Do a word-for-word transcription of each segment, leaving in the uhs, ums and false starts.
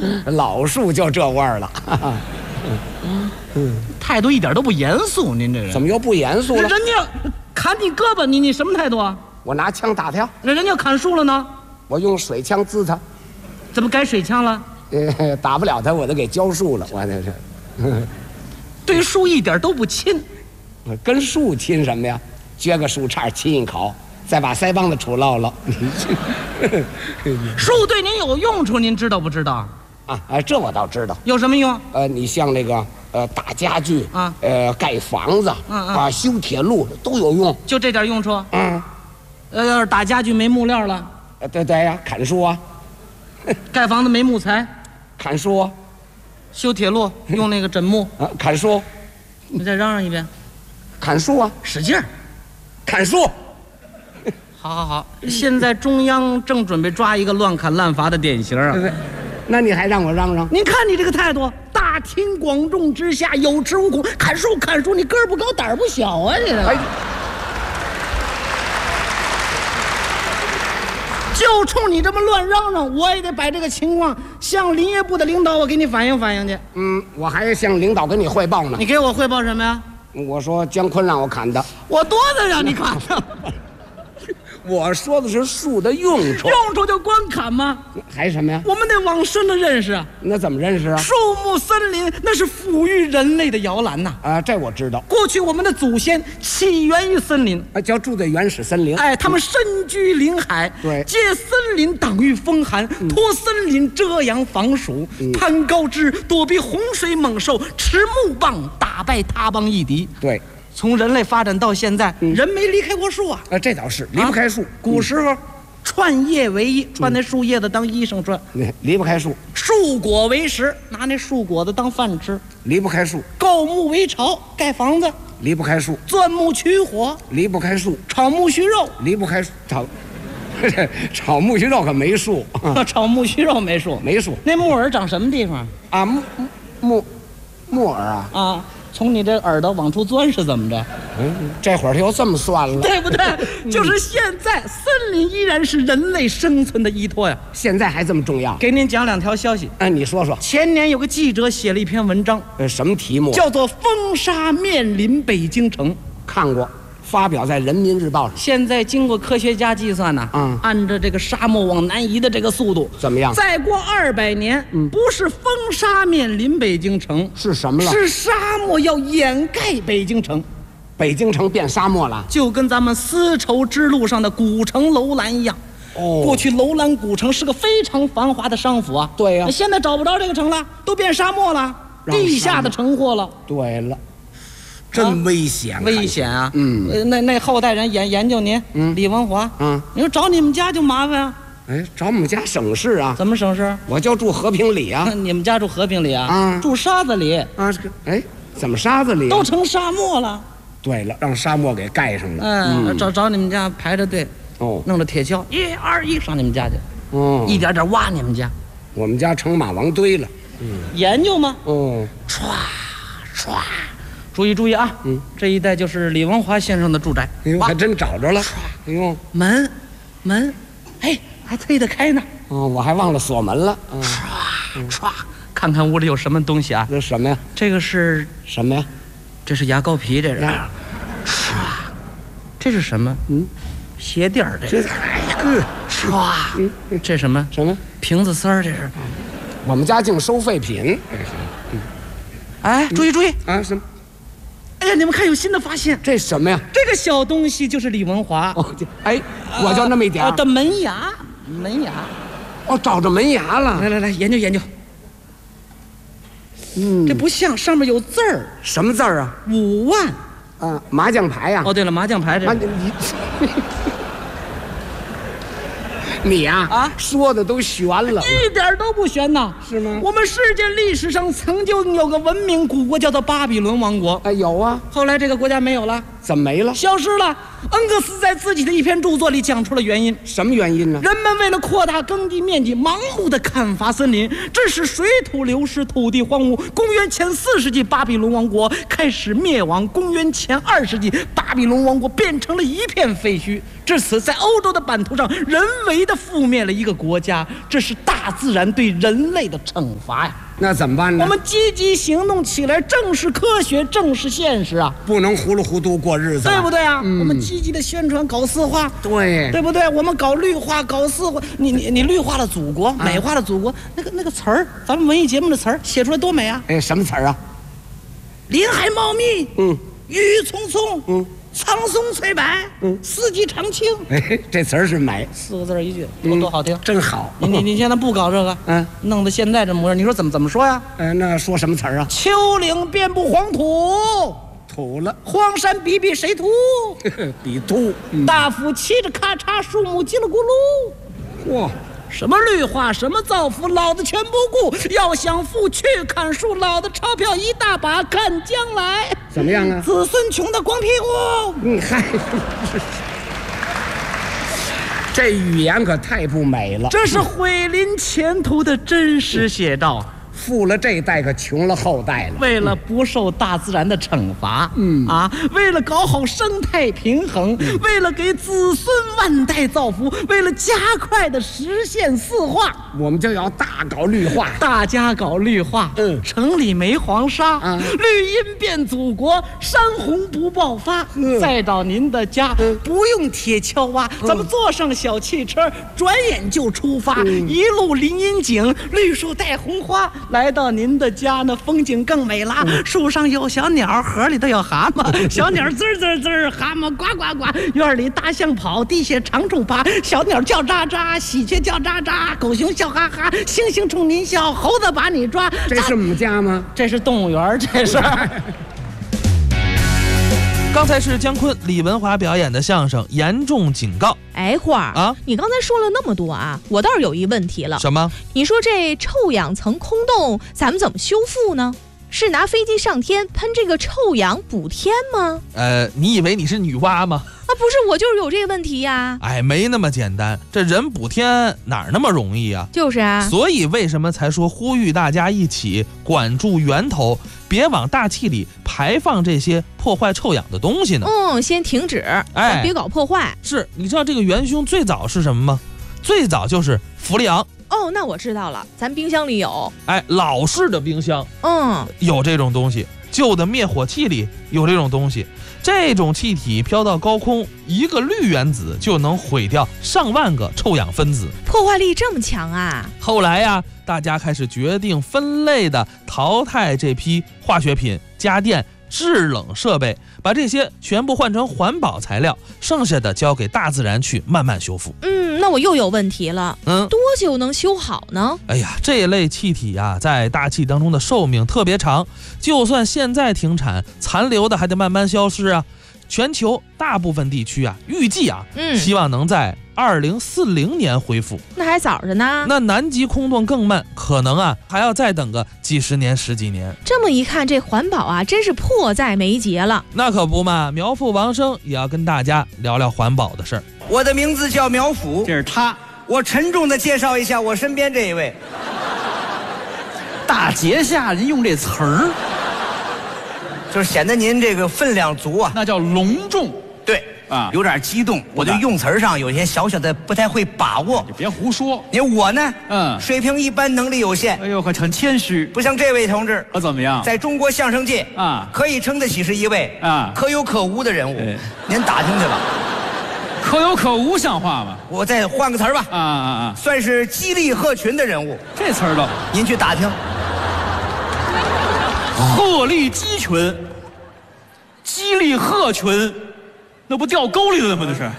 老树就这味儿了。 嗯，态度一点都不严肃，您这人怎么又不严肃了？ 人家砍你胳膊，你你什么态度啊？ 我拿枪打他， 那人家砍树了呢？ 我用水枪滋他。 怎么改水枪了？ 呃，打不了他，我都给浇树了。我这是， 对树一点都不亲。 跟树亲什么呀？撅个树杈亲一口，再把腮帮子杵落了。 树对您有用处，您知道不知道？ 啊啊，这我倒知道。 有什么用？ 呃，你像那个呃打家具啊， 呃盖房子， 嗯嗯啊修铁路都有用。 就这点用处？ 嗯， 呃，要是打家具没木料了， 呃对对呀，砍树啊， 盖房子没木材， 砍树啊， 修铁路用那个枕木， 啊砍树， 你再嚷嚷一遍， 砍树啊， 使劲儿。 砍树。 好好好，现在中央正准备抓一个乱砍滥伐的典型啊！ 那你还让我嚷嚷？ 您看你这个态度，大庭广众之下有恃无恐，砍树砍树，你个儿不高胆儿不小啊！你这， 哎， 就冲你这么乱嚷嚷，我也得把这个情况向林业部的领导我给你反映反映去。 嗯，我还向领导跟你汇报呢。 你给我汇报什么呀？ 我说姜昆让我砍的， 我多的让你砍的， 我说的是树的用处。 用处就光砍吗？ 还什么呀？ 我们得往深了认识啊。 那怎么认识啊？ 树木森林那是抚育人类的摇篮呐。 啊，这我知道。 过去我们的祖先起源于森林， 啊，叫住在原始森林。 哎，他们深居林海， 对， 借森林挡御风寒， 嗯、 托森林遮阳防暑，嗯、攀高枝躲避洪水猛兽，持木棒打败他邦异敌。 对。 从人类发展到现在，嗯、人没离开过树啊！ 啊，这倒是离不开树。啊、 古时候，串叶为衣，串那树叶子当衣裳穿， 嗯、离不开树。 树果为食，拿那树果子当饭吃， 离不开树。 构木为巢，盖房子， 离不开树。 钻木取火， 离不开树。 炒木须肉， 离不开树。炒，炒木须肉可没树。 炒木须肉没树， 没树。 那木耳长什么地方啊？木木木耳啊？ 啊。从你这耳朵往出钻是怎么着？ 嗯，这会儿又这么算了， 对不对？就是现在，森林依然是人类生存的依托呀。 现在还这么重要？ 给您讲两条消息。 哎，你说说。 前年有个记者写了一篇文章， 呃，什么题目？ 叫做《风沙面临北京城》。 看过，发表在《人民日报》上。 现在经过科学家计算呢， 嗯， 按照这个沙漠往南移的这个速度， 怎么样？ 再过二百年，嗯，不是风沙面临北京城， 是什么了？ 是沙漠要掩盖北京城。 北京城变沙漠了， 就跟咱们丝绸之路上的古城楼兰一样。 哦， 过去楼兰古城是个非常繁华的商府啊。 对呀、啊， 现在找不着这个城了，都变沙漠了，地下的城货了。 对了。真危险、啊， 危险啊！ 嗯， 呃、那那后代人研研究您， 嗯， 李文华， 嗯， 你说找你们家就麻烦啊。 哎，找我们家省事啊？ 怎么省事？ 我就住和平里啊。 你们家住和平里啊？ 啊， 住沙子里啊？这个，哎，怎么沙子里、啊？ 都成沙漠了。 对了，让沙漠给盖上了。 嗯，嗯找找你们家排着队， 哦， 弄着铁锹，一二一上你们家去， 哦， 一点点挖你们家。 我们家成马王堆了。 嗯，研究吗？ 哦， 唰唰。注意注意啊！ 嗯， 这一带就是李文华先生的住宅。 哎呦，还真找着了！哎呦， 门，门，哎，还推得开呢。 哦，我还忘了锁门了。 唰唰，看看屋里有什么东西啊？ 这什么呀？ 这个是什么呀？ 这是牙膏皮，这是。唰，这是什么？ 嗯， 鞋垫儿， 这。 哎呀，唰，嗯，这什么？ 什么？ 瓶子丝儿，这是。 我们家净收废品。 嗯，哎，注意注意啊！什么？ 哎呀，你们看有新的发现， 这什么呀？ 这个小东西就是李文华。 哦，哎，我就那么一点儿、 啊、的门牙，门牙。 哦，找着门牙了。 来来来，研究研究。 嗯， 这不像，上面有字儿。 什么字儿啊？ 五万。 啊，麻将牌呀、啊。 哦，对了，麻将牌这。 你你呀、啊， 啊， 说的都悬了， 一点都不悬呐， 是吗？ 我们世界历史上曾经有个文明古国，叫做巴比伦王国。 哎，有啊， 后来这个国家没有了， 怎么没了？ 消失了。 恩格斯在自己的一篇著作里讲出了原因。 什么原因呢？ 人们为了扩大耕地面积，盲目的砍伐森林，致使水土流失，土地荒芜。公元前四世纪，巴比伦王国开始灭亡。公元前二世纪，巴比伦王国变成了一片废墟。至此，在欧洲的版图上，人为的覆灭了一个国家，这是大自然对人类的惩罚呀！ 那怎么办呢？ 我们积极行动起来，正是科学，正是现实啊！ 不能糊里糊涂过日子， 对不对啊？ 嗯、 我们积极的宣传，搞四化， 对， 对不对？我们搞绿化，搞四化，你你你绿化了祖国， 啊、 美化了祖国，那个那个词儿，咱们文艺节目的词儿写出来多美啊！ 哎，什么词儿啊？ 林海茂密， 嗯， 郁郁葱葱， 嗯。 苍松翠柏，嗯，四季常青。 哎，这词儿是美， 四个字一句，多多好听， 真好。 你你你现在不搞这个， 嗯， 弄得现在这模样，你说怎么怎么说呀？ 呃，那说什么词儿啊？ 丘陵遍布黄土， 土了； 荒山比比谁土？ 比土。 嗯、大斧骑着咔嚓，树木叽里咕噜。 哇！ 什么绿化，什么造福，老子全不顾。要想富，去砍树，老子钞票一大把，看将来。 怎么样啊？ 子孙穷的光屁股。 你嗨，这语言可太不美了。 这是毁林前途的真实写照。 富了这代，可穷了后代了。 为了不受大自然的惩罚， 嗯啊，为了搞好生态平衡，嗯、为了给子孙万代造福，为了加快的实现四化， 我们就要大搞绿化。 大家搞绿化， 嗯， 城里没黄沙， 啊、 绿荫遍祖国，山洪不爆发。 嗯、 再到您的家， 嗯、 不用铁锹挖，嗯、咱们坐上小汽车，转眼就出发， 嗯、 一路林荫景，绿树带红花。来到您的家呢，风景更美啦。嗯、树上有小鸟，河里头有蛤蟆，小鸟滋滋滋，蛤蟆呱呱呱。院里大象跑，地下长虫爬，小鸟叫喳喳，喜鹊叫喳喳，狗熊笑哈哈，猩猩冲您笑，猴子把你抓。 这是我们家吗？ 这是动物园，这是。 刚才是姜昆、李文华表演的相声《严重警告》。 哎，花儿啊， 你刚才说了那么多啊，我倒是有一问题了。 什么？ 你说这臭氧层空洞，咱们怎么修复呢？是拿飞机上天喷这个臭氧补天吗？ 呃，你以为你是女娲吗？ 啊，不是，我就是有这个问题呀。 哎，没那么简单，这人补天哪儿那么容易啊？ 就是啊。 所以为什么才说呼吁大家一起管住源头，别往大气里排放这些破坏臭氧的东西呢？ 嗯，先停止， 哎， 别搞破坏。 是，你知道这个元凶最早是什么吗？最早就是氟利昂。 哦，那我知道了，咱冰箱里有。 哎，老式的冰箱， 嗯， 有这种东西。旧的灭火器里有这种东西，这种气体飘到高空，一个氯原子就能毁掉上万个臭氧分子， 破坏力这么强啊！ 后来呀，大家开始决定分类的淘汰这批化学品、家电、制冷设备，把这些全部换成环保材料，剩下的交给大自然去慢慢修复。 嗯，那我又有问题了。 嗯， 多久能修好呢？ 哎呀，这类气体啊，在大气当中的寿命特别长，就算现在停产，残留的还得慢慢消失啊。全球大部分地区啊，预计啊， 嗯， 希望能在二零四零年恢复。 那还早着呢。 那南极空洞更慢，可能啊还要再等个几十年、十几年。 这么一看，这环保啊，真是迫在眉睫了。 那可不嘛，苗阜王声也要跟大家聊聊环保的事儿。 我的名字叫苗阜， 这是他。 我沉重地介绍一下我身边这一位。 大节下人用这词儿， 就是显得您这个分量足啊， 那叫隆重。 对啊，有点激动，我对用词上有些小小的不太会把握。 你别胡说。 您我呢， 嗯， 水平一般，能力有限。 哎呦，可很谦虚， 不像这位同志。 我怎么样？ 在中国相声界啊， 可以称得起是一位啊可有可无的人物。您打听去吧。 可有可无像话吗？ 我再换个词儿吧。 啊啊啊！ 算是激励鹤群的人物。 这词儿都， 您去打听。 鹤立鸡群，激励鹤群，那不掉沟里了吗？那是。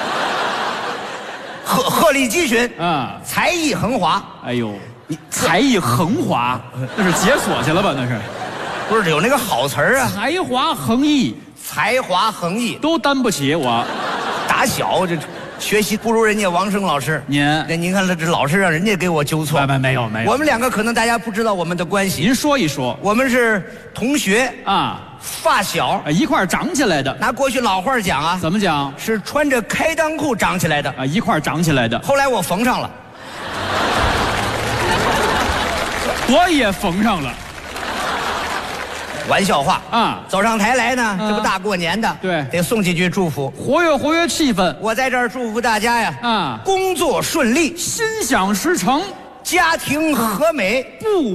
鹤鹤立鸡群啊， 才艺横华。 哎呦，你才艺横华，那是解锁去了吧？那是。 不是有那个好词儿啊？ 才华横溢， 才华横溢都担不起我。 打小这学习不如人家王声老师。 您那您看，这老是让人家给我纠错。 没没没有没有， 我们两个可能大家不知道我们的关系。 您说一说我们是同学啊， 发小， 一块儿长起来的。 拿过去老话讲啊， 怎么讲？ 是穿着开裆裤长起来的。 啊，一块儿长起来的。 后来我缝上了， 我也缝上了。 玩笑话啊， 走上台来呢， 嗯这不大过年的， 对得送几句祝福， 活跃活跃气氛。 我在这儿祝福大家呀， 啊， 工作顺利， 心想事成， 家庭和美， 不